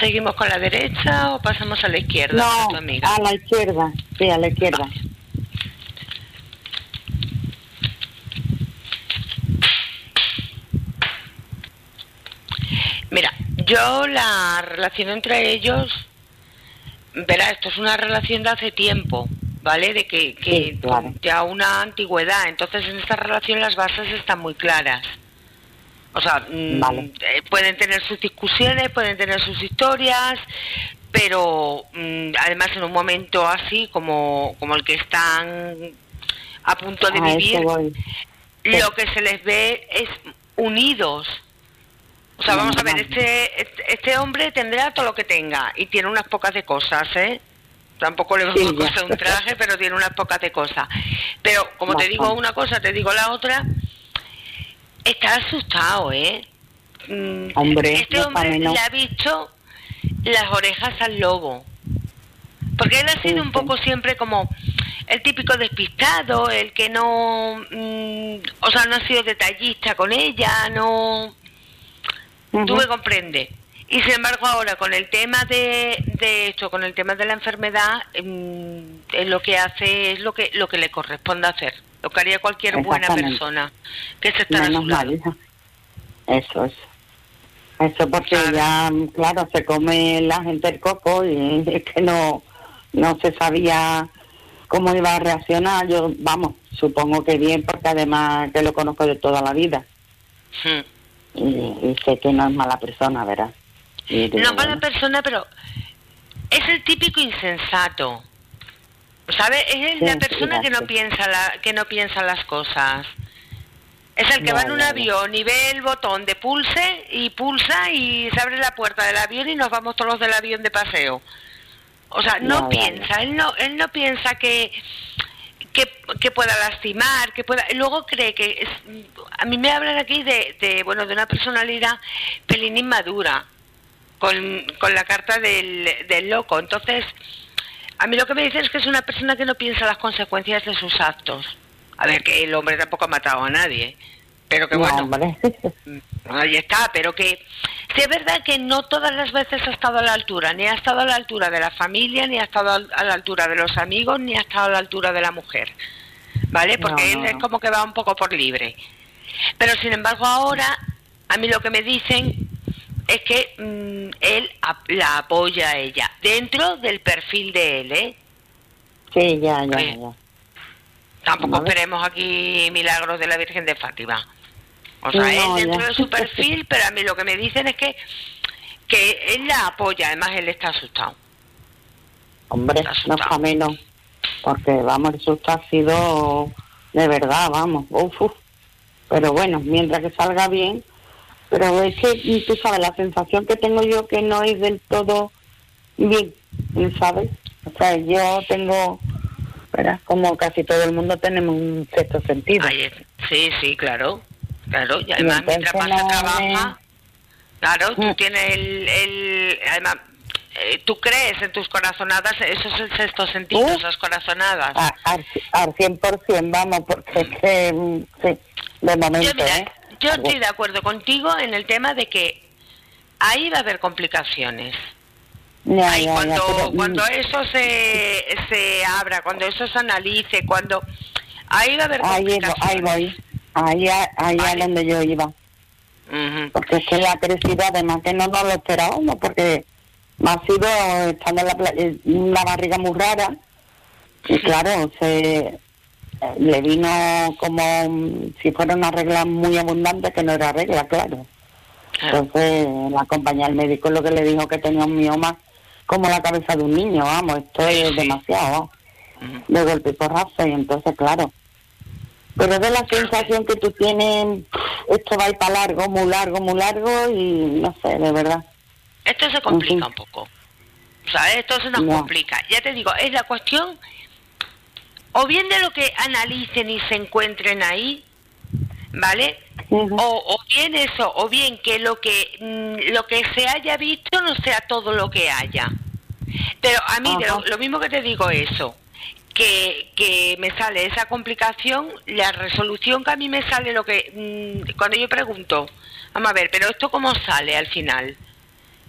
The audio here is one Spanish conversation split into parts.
¿Seguimos con la derecha o pasamos a la izquierda? No, Tu amiga? a la izquierda, sí, a la izquierda. Vale. Mira, yo la relación entre ellos, verá, esto es una relación de hace tiempo, ¿vale? De que Sí, claro. ya una antigüedad, entonces en esta relación las bases están muy claras. O sea, Vale. pueden tener sus discusiones, pueden tener sus historias, pero además en un momento así como el que están a punto de vivir, eso voy. lo que se les ve es unidos. O sea, vamos a ver, este hombre tendrá todo lo que tenga y tiene unas pocas de cosas, ¿eh? Tampoco le vamos a coser un traje, pero tiene unas pocas de cosas. Pero como te digo una cosa, te digo la otra, está asustado, ¿eh? Hombre, este hombre le ha visto las orejas al lobo. Porque él ha sido un poco siempre como el típico despistado, el que no... o sea, no ha sido detallista con ella, no... Tú me comprendes. Y sin embargo ahora con el tema de esto, con el tema de la enfermedad, lo que hace es lo que le corresponde hacer, lo que haría cualquier buena persona que se está a su lado. Eso porque ya, claro, se come la gente el coco y es que no se sabía cómo iba a reaccionar. Yo, vamos, supongo que bien, porque además que lo conozco de toda la vida. Y sé que no es mala persona, ¿verdad? No es mala persona, pero es el típico insensato, ¿sabes? Es la persona que no piensa las cosas. Es el que va en un avión y ve el botón de pulse y pulsa y se abre la puerta del avión y nos vamos todos del avión de paseo. O sea, no piensa, él no piensa que pueda lastimar, que pueda... Luego cree que... a mí me hablan aquí de una personalidad pelín inmadura, con la carta del loco. Entonces, a mí lo que me dicen es que es una persona que no piensa las consecuencias de sus actos. A ver, que el hombre tampoco ha matado a nadie, pero que ahí está, pero que sí es verdad que no todas las veces ha estado a la altura, ni ha estado a la altura de la familia, ni ha estado a la altura de los amigos, ni ha estado a la altura de la mujer, ¿vale? Porque él es como que va un poco por libre. Pero sin embargo ahora, a mí lo que me dicen es que él la apoya a ella, dentro del perfil de él, ¿eh? Sí, ya. Tampoco esperemos aquí milagros de la Virgen de Fátima. O sea, él dentro de su perfil, pero a mí lo que me dicen es que él la apoya, además él está asustado. Hombre, no está menos, porque vamos, el susto ha sido de verdad, vamos, pero bueno, mientras que salga bien, pero es que tú sabes, la sensación que tengo yo que no es del todo bien, ¿sabes? O sea, yo tengo... ¿verdad? Como casi todo el mundo tenemos un sexto sentido. Sí, claro, y además mientras más se trabaja, claro, tú tienes además, tú crees en tus corazonadas, eso es el sexto sentido, esas corazonadas. Al 100%, vamos, porque es que, sí, de momento, yo estoy de acuerdo contigo en el tema de que ahí va a haber complicaciones. Cuando eso se abra, cuando eso se analice, cuando ahí va a haber complicaciones. Ahí es donde yo iba. Porque es que la crecido, además que no nos lo esperábamos, porque me ha sido estando en la playa, una barriga muy rara, y claro, le vino como si fuera una regla muy abundante, que no era regla, claro. Entonces la compañía del médico lo que le dijo que tenía un mioma como la cabeza de un niño, vamos, esto es demasiado, de golpe y porrazo, y entonces claro, pero de la sensación que tú tienes, esto va a ir para largo, muy largo, y no sé, de verdad. Esto se complica un poco, o sea, esto se nos complica, ya te digo, es la cuestión, o bien de lo que analicen y se encuentren ahí, ¿vale? O bien eso, o bien que lo que se haya visto no sea todo lo que haya. Pero a mí, lo mismo que te digo eso, que me sale esa complicación, la resolución que a mí me sale, lo que cuando yo pregunto, vamos a ver, pero esto cómo sale al final,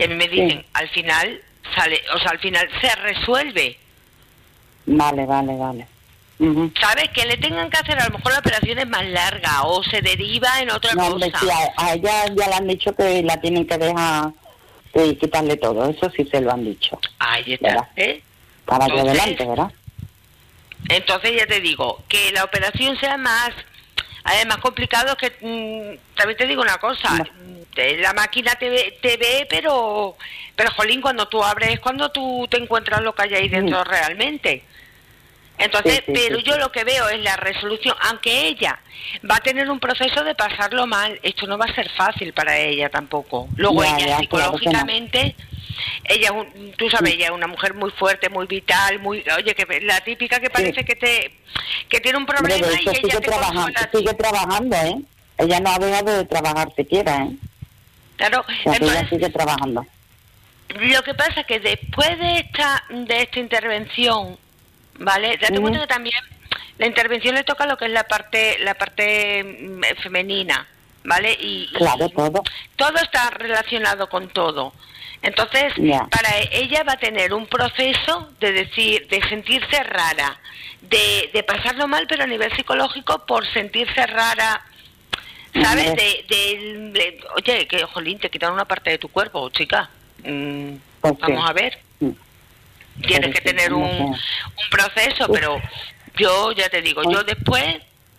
Y a mí me dicen, al final sale, o sea, al final se resuelve. Vale. ¿Sabes? Que le tengan que hacer, a lo mejor la operación es más larga o se deriva en otra cosa. Hombre, sí, a ella ya le han dicho que la tienen que dejar y quitarle todo. Eso sí se lo han dicho. Ahí está, Para allá adelante, ¿verdad? Entonces ya te digo, que la operación sea más... Además, complicado que... también te digo una cosa, la máquina te ve, pero jolín, cuando tú abres es cuando tú te encuentras lo que hay ahí dentro realmente. Entonces, yo lo que veo es la resolución, aunque ella va a tener un proceso de pasarlo mal, esto no va a ser fácil para ella tampoco. Luego ella psicológicamente... Ella, tú sabes, ella es una mujer muy fuerte, muy vital, oye, que la típica que parece que tiene un problema y ella sigue trabajando, ella no ha dejado de trabajar siquiera, claro, entonces ella sigue trabajando. Lo que pasa es que después de esta intervención, ¿vale? Date cuenta que también la intervención le toca lo que es la parte femenina, ¿vale? Y claro, todo está relacionado con todo. Entonces, para ella va a tener un proceso de sentirse rara, de pasarlo mal, pero a nivel psicológico por sentirse rara, ¿sabes? Oye, que jolín, te quitan una parte de tu cuerpo, chica. Vamos a ver. Tienes que tener un proceso, pero yo ya te digo, yo después...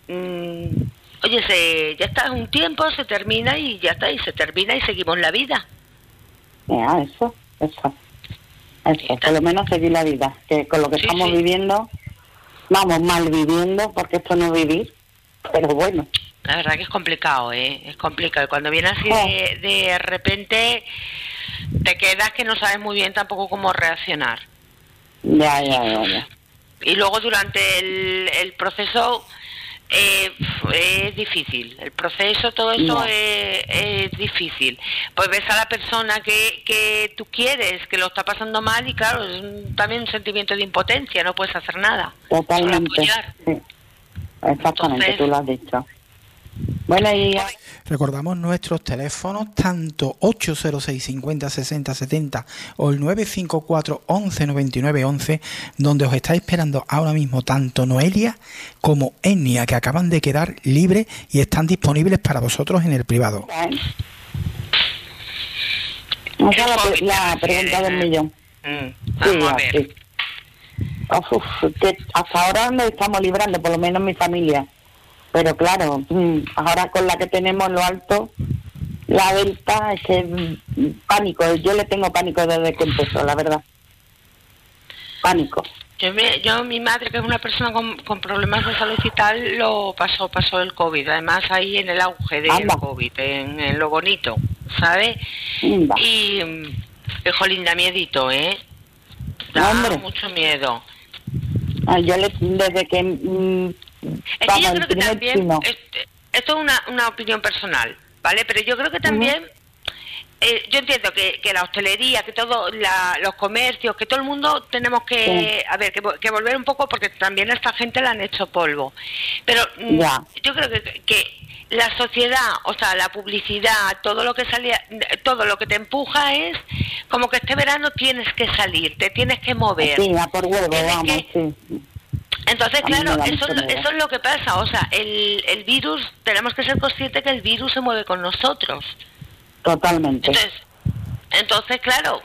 oye, ya está un tiempo, se termina y ya está, y se termina y seguimos la vida. Eso, por lo menos seguir la vida, que con lo que estamos viviendo, vamos mal viviendo, porque esto no es vivir, pero bueno. La verdad que es complicado, es complicado, cuando viene así de repente te quedas que no sabes muy bien tampoco cómo reaccionar. Ya. Y luego durante el proceso... es difícil, el proceso, todo eso es difícil. Pues ves a la persona que tú quieres, que lo está pasando mal y claro, es también un sentimiento de impotencia, no puedes hacer nada. Totalmente, sí. Exactamente. Entonces, tú lo has dicho. Bueno, y... Recordamos nuestros teléfonos, tanto 806 50 60 70 o el 954 11 99 11, donde os está esperando ahora mismo tanto Noelia como Enia, que acaban de quedar libres y están disponibles para vosotros en el privado. Esa es la pregunta del millón. Vamos a ver. Que hasta ahora nos estamos librando, por lo menos mi familia. Pero claro, ahora con la que tenemos en lo alto, la Delta, es que pánico. Yo le tengo pánico desde que empezó, la verdad. Pánico. Yo mi madre, que es una persona con problemas de salud y tal, lo pasó el COVID. Además, ahí en el auge del COVID, en lo bonito, ¿sabes? Y jolín, da miedito, Da mucho miedo. Yo desde que... es que yo creo que también, esto es una opinión personal, ¿vale? Pero yo creo que también, yo entiendo que la hostelería, que todos los comercios, que todo el mundo tenemos que, a ver, que volver un poco, porque también a esta gente la han hecho polvo. Pero yo creo que la sociedad, o sea, la publicidad, todo lo que te empuja es como que este verano tienes que salir, te tienes que mover. Sí, a por huevo, vamos, sí. Entonces, claro, eso es lo que pasa. O sea, el virus, tenemos que ser conscientes que el virus se mueve con nosotros. Totalmente. Entonces, claro,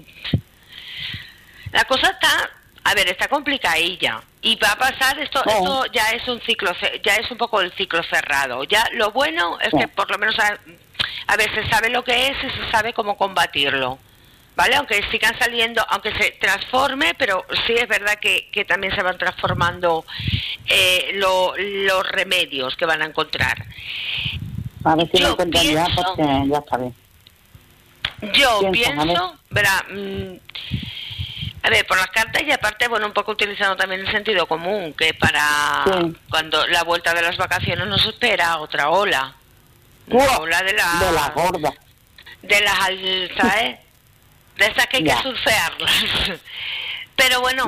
la cosa está complicadilla. Y va a pasar, esto ya es un ciclo, ya es un poco el ciclo cerrado. Ya lo bueno es que por lo menos a ver, se sabe lo que es y se sabe cómo combatirlo. ¿Vale? Aunque sigan saliendo, aunque se transforme, pero sí es verdad que también se van transformando los remedios que van a encontrar. A ver si lo encuentran ya, porque ya está bien. Yo pienso, verá, a ver, por las cartas y aparte, bueno, un poco utilizando también el sentido común, que para cuando la vuelta de las vacaciones nos espera otra ola. Una ola de la gorda. De las, ¿sabes? De esas que hay que surfearlas. Pero bueno,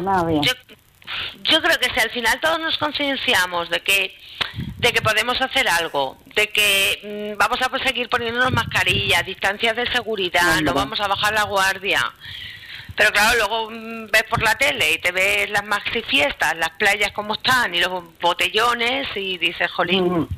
yo creo que si al final todos nos concienciamos de que podemos hacer algo, de que vamos a seguir poniéndonos mascarillas, distancias de seguridad, no vamos a bajar la guardia. Pero claro, luego ves por la tele y te ves las maxi fiestas, las playas como están y los botellones y dices, jolín.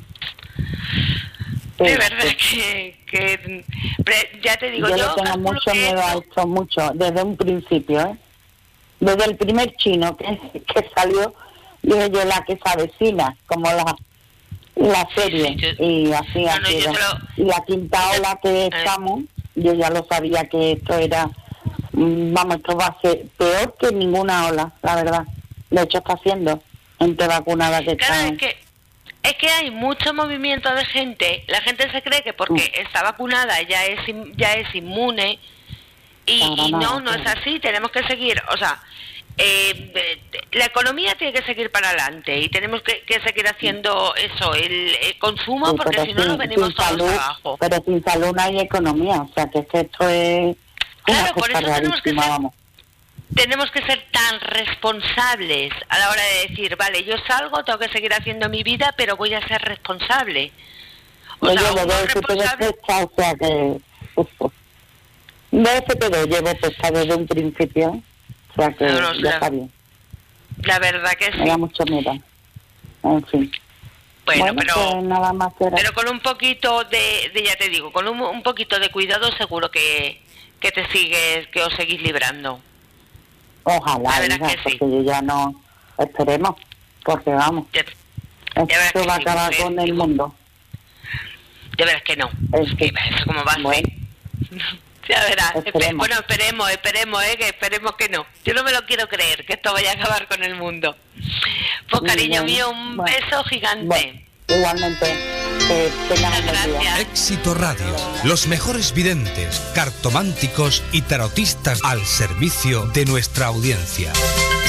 De verdad que ya te digo, yo tengo mucho miedo a esto, mucho, desde un principio, ¿eh? Desde el primer chino que salió, dije yo, la que se avecina, como la serie, y así ha sido. Y la quinta ola que estamos, yo ya lo sabía que esto era, vamos, esto va a ser peor que ninguna ola, la verdad. De hecho está haciendo gente vacunada que está... Es que hay mucho movimiento de gente, la gente se cree que porque está vacunada ya es inmune, y no es así, tenemos que seguir, o sea, la economía tiene que seguir para adelante y tenemos que seguir haciendo eso, el consumo, porque si no nos venimos todos abajo. Pero sin salud no hay economía, o sea que esto es... Claro, por eso tenemos que ser tan responsables a la hora de decir, vale, yo salgo, tengo que seguir haciendo mi vida, pero voy a ser responsable. O sea que... De ese pedo llevo puesta desde un principio, o sea que ya está bien. La verdad que sí. Me da mucho miedo. En fin. Bueno, pero pues nada más pero con un poquito de ya te digo, con un poquito de cuidado seguro que os seguís librando. Ojalá, hija, porque yo ya no... Esperemos, porque vamos, esto va a acabar con el mundo. Ya verás que no. Eso como va a ser. Ya verás. Bueno, esperemos, que esperemos que no. Yo no me lo quiero creer, que esto vaya a acabar con el mundo. Pues cariño mío, un beso gigante. Igualmente. Gracias. Éxito Radio. Los mejores videntes, cartománticos y tarotistas al servicio de nuestra audiencia.